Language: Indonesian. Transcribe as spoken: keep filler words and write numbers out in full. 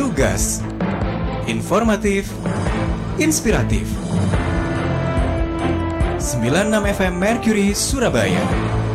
Tugas informatif, inspiratif. sembilan puluh enam F M Mercury Surabaya.